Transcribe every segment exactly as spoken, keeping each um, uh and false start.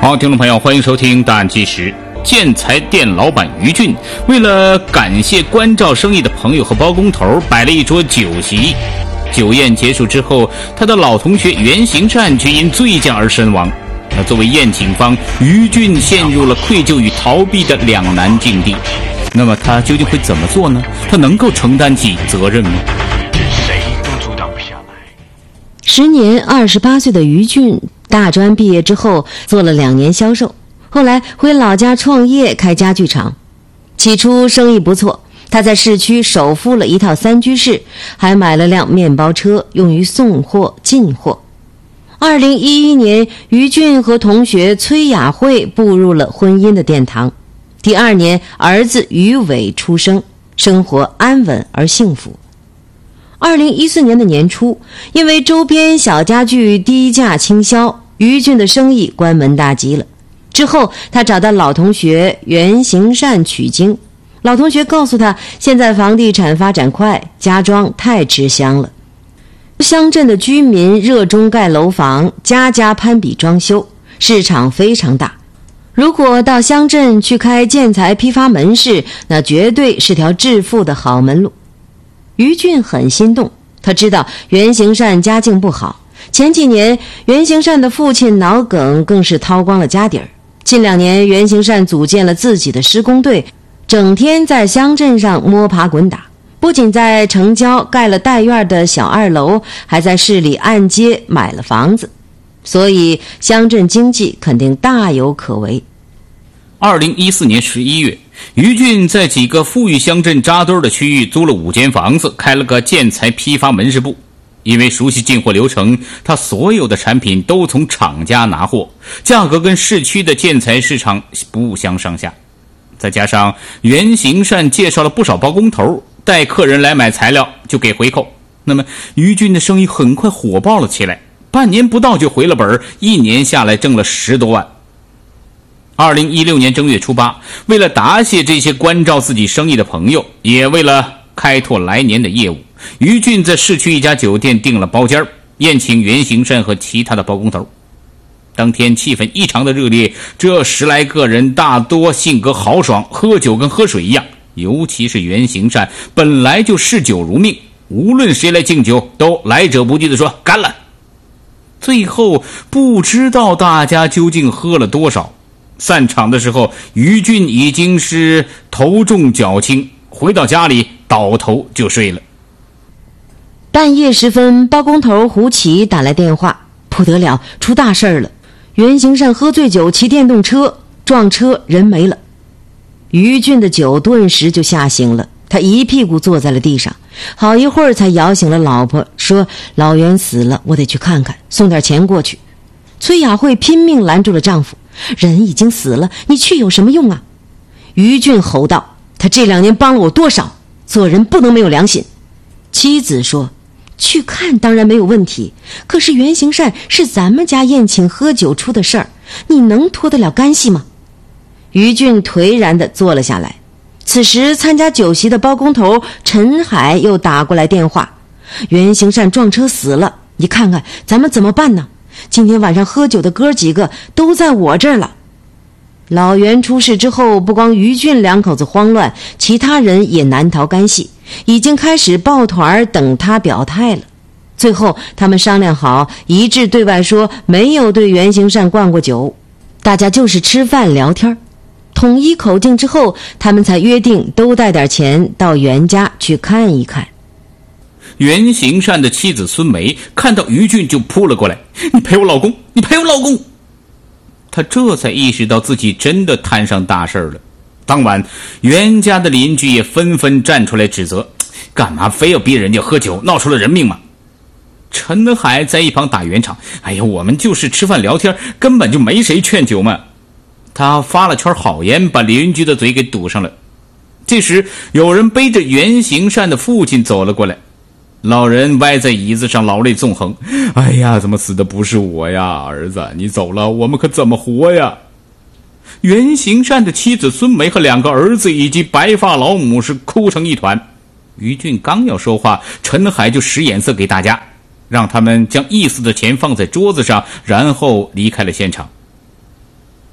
好，听众朋友，欢迎收听大案纪实。建材店老板于俊为了感谢关照生意的朋友和包工头，摆了一桌酒席。酒宴结束之后，他的老同学袁行善却因醉驾而身亡。那作为宴请方，于俊陷入了愧疚与逃避的两难境地。那么他究竟会怎么做呢？他能够承担起责任吗？ 谁都阻挡不下来。 时年二十八岁的于俊，大专毕业之后做了两年销售，后来回老家创业开家具厂。起初生意不错，他在市区首付了一套三居室，还买了辆面包车，用于送货进货。二零一一年，于俊和同学崔雅慧步入了婚姻的殿堂。第二年，儿子于伟出生，生活安稳而幸福。二零一四年的年初，因为周边小家具低价倾销，于俊的生意关门大吉了。之后他找到老同学袁行善取经，老同学告诉他，现在房地产发展快，家装太吃香了。乡镇的居民热衷盖楼房，家家攀比装修，市场非常大。如果到乡镇去开建材批发门市，那绝对是条致富的好门路。于俊很心动，他知道袁行善家境不好，前几年袁行善的父亲脑梗更是掏光了家底儿。近两年袁行善组建了自己的施工队，整天在乡镇上摸爬滚打，不仅在城郊盖了带院的小二楼，还在市里按揭买了房子，所以乡镇经济肯定大有可为。 二零一四年十一月，于俊在几个富裕乡镇扎堆的区域租了五间房子，开了个建材批发门市部。因为熟悉进货流程，他所有的产品都从厂家拿货，价格跟市区的建材市场不相上下。再加上袁行善介绍了不少包工头，带客人来买材料就给回扣，那么于俊的生意很快火爆了起来，半年不到就回了本，一年下来挣了十多万。二零一六年正月初八，为了答谢这些关照自己生意的朋友，也为了开拓来年的业务，于俊在市区一家酒店订了包间，宴请袁行善和其他的包工头。当天气氛异常的热烈，这十来个人大多性格豪爽，喝酒跟喝水一样，尤其是袁行善本来就嗜酒如命，无论谁来敬酒都来者不拒地说干了。最后不知道大家究竟喝了多少，散场的时候于俊已经是头重脚轻，回到家里倒头就睡了。 半夜时分，包工头胡奇打来电话，不得了，出大事了，袁行善喝醉酒骑电动车撞车，人没了。于俊的酒顿时就吓醒了，他一屁股坐在了地上，好一会儿才摇醒了老婆，说老袁死了，我得去看看，送点钱过去。崔雅慧拼命拦住了丈夫，人已经死了，你去有什么用啊？于俊吼道，他这两年帮了我多少，做人不能没有良心。妻子说，去看当然没有问题，可是袁行善是咱们家宴请喝酒出的事儿，你能脱得了干系吗？于俊颓然地坐了下来。此时参加酒席的包工头陈海又打过来电话，袁行善撞车死了，你看看咱们怎么办呢？今天晚上喝酒的哥几个都在我这儿了。老袁出事之后，不光于俊两口子慌乱，其他人也难逃干系，已经开始抱团等他表态了。最后他们商量好，一致对外说没有对袁行善灌过酒，大家就是吃饭聊天。统一口径之后，他们才约定都带点钱到袁家去看一看。 袁行善的妻子孙梅看到于俊就扑了过来，你陪我老公，你陪我老公。他这才意识到自己真的摊上大事了。当晚袁家的邻居也纷纷站出来指责，干嘛非要逼人家喝酒，闹出了人命吗？陈海在一旁打圆场，哎呀，我们就是吃饭聊天，根本就没谁劝酒嘛。他发了圈好言，把邻居的嘴给堵上了。这时有人背着袁行善的父亲走了过来，老人歪在椅子上，老泪纵横，哎呀，怎么死的不是我呀，儿子，你走了我们可怎么活呀？袁行善的妻子孙梅和两个儿子以及白发老母是哭成一团。于俊刚要说话，陈海就使眼色给大家，让他们将意思的钱放在桌子上，然后离开了现场。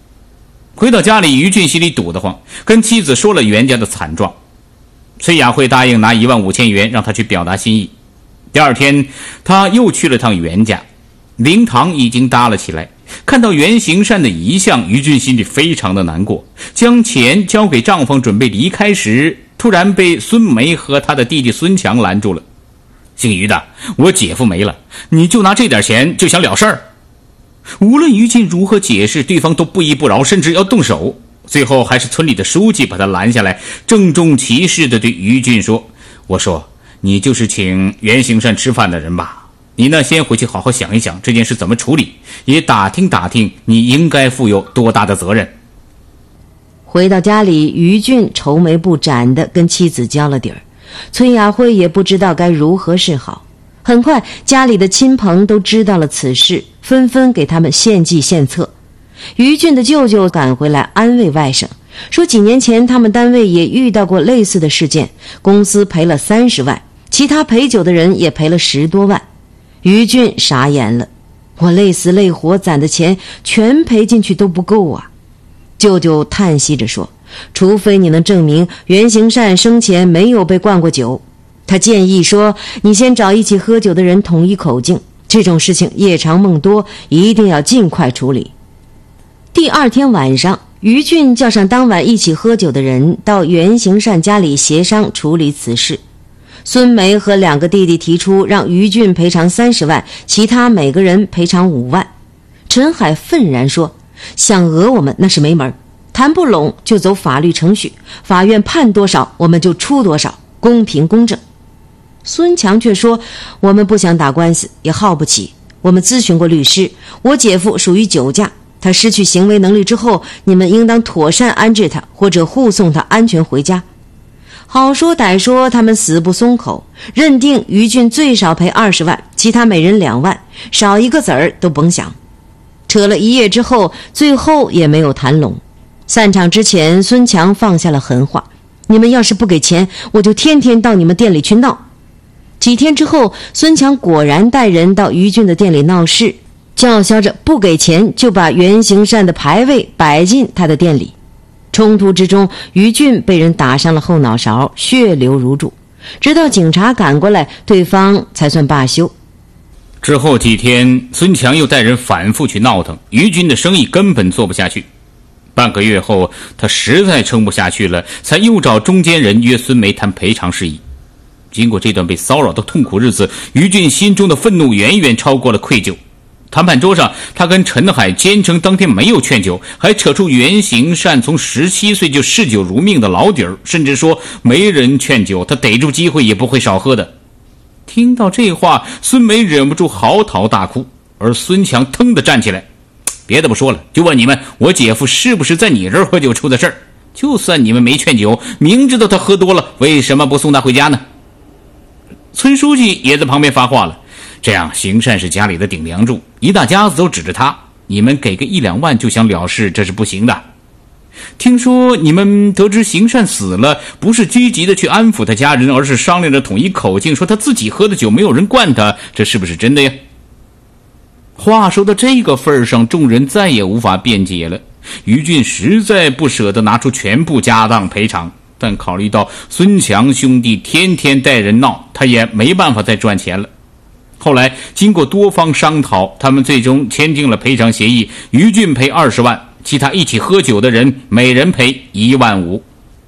回到家里，于俊心里堵得慌，跟妻子说了袁家的惨状。崔雅慧答应拿一万五千元让他去表达心意。第二天，他又去了趟袁家，灵堂已经搭了起来。看到袁行善的遗像，于俊心里非常的难过，将钱交给账房准备离开时，突然被孙梅和他的弟弟孙强拦住了。姓于的，我姐夫没了，你就拿这点钱就想了事儿？无论于俊如何解释，对方都不依不饶，甚至要动手。最后还是村里的书记把他拦下来，郑重其事地对于俊说：我说，你就是请袁行善吃饭的人吧，你呢先回去好好想一想这件事怎么处理，也打听打听你应该负有多大的责任。 回到家里，于俊愁眉不展地跟妻子交了底儿，崔雅慧也不知道该如何是好。很快，家里的亲朋都知道了此事，纷纷给他们献计献策。于俊的舅舅赶回来安慰外甥，说几年前他们单位也遇到过类似的事件，公司赔了三十万，其他陪酒的人也赔了十多万。于俊傻眼了，我累死累活攒的钱全赔进去都不够啊。舅舅叹息着说，除非你能证明袁行善生前没有被灌过酒。他建议说，你先找一起喝酒的人统一口径，这种事情夜长梦多，一定要尽快处理。第二天晚上，于俊叫上当晚一起喝酒的人到袁行善家里协商处理此事。孙梅和两个弟弟提出让于俊赔偿三十万，其他每个人赔偿五万。陈海愤然说，想讹我们那是没门，谈不拢就走法律程序，法院判多少我们就出多少，公平公正。孙强却说，我们不想打官司，也耗不起，我们咨询过律师，我姐夫属于酒驾，他失去行为能力之后，你们应当妥善安置他，或者护送他安全回家。好说歹说，他们死不松口，认定于俊最少赔二十万，其他每人两万，少一个子儿都甭想。扯了一夜之后，最后也没有谈拢。散场之前，孙强放下了狠话，你们要是不给钱，我就天天到你们店里去闹。几天之后，孙强果然带人到于俊的店里闹事，叫嚣着不给钱就把袁行善的牌位摆进他的店里。冲突之中，于俊被人打伤了后脑勺，血流如注，直到警察赶过来，对方才算罢休。 之后几天，孙强又带人反复去闹腾，于俊的生意根本做不下去。半个月后，他实在撑不下去了，才又找中间人约孙梅谈赔偿事宜。经过这段被骚扰的痛苦日子，于俊心中的愤怒远远超过了愧疚。谈判桌上，他跟陈海坚称当天没有劝酒，还扯出袁行善从十七岁就嗜酒如命的老底儿，甚至说没人劝酒，他逮住机会也不会少喝的。听到这话，孙梅忍不住嚎啕大哭，而孙强腾地站起来，别的不说了，就问你们，我姐夫是不是在你这儿喝酒出的事儿？就算你们没劝酒，明知道他喝多了，为什么不送他回家呢？村书记也在旁边发话了，这样行善是家里的顶梁柱，一大家子都指着他，你们给个一两万就想了事，这是不行的。听说你们得知行善死了，不是积极的去安抚他家人，而是商量着统一口径，说他自己喝的酒没有人灌他，这是不是真的呀？话说到这个份上，众人再也无法辩解了。于俊实在不舍得拿出全部家当赔偿，但考虑到孙强兄弟天天带人闹，他也没办法再赚钱了。后来经过多方商讨，他们最终签订了赔偿协议，于俊赔二十万，其他一起喝酒的人每人赔一万五。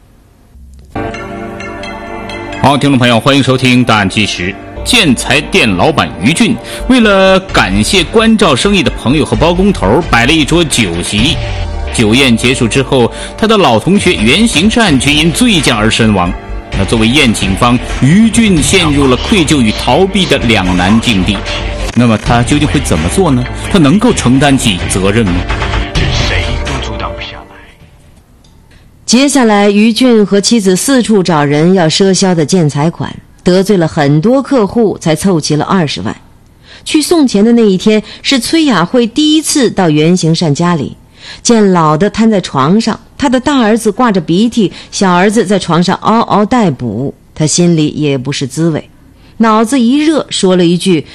好，听众朋友，欢迎收听大案纪实。建材店老板于俊为了感谢关照生意的朋友和包工头，摆了一桌酒席。酒宴结束之后，他的老同学袁行善却因醉驾而身亡。那作为宴请方，于俊陷入了愧疚与逃避的两难境地。那么他究竟会怎么做呢？他能够承担起责任吗？ 这谁都阻挡不下来。 接下来，于俊和妻子四处找人要赊销的建材款，得罪了很多客户，才凑齐了二十万。去送钱的那一天，是崔雅慧第一次到袁行善家里，见老的瘫在床上，他的大儿子挂着鼻涕，小儿子在床上嗷嗷待哺，他心里也不是滋味，脑子一热，说了一句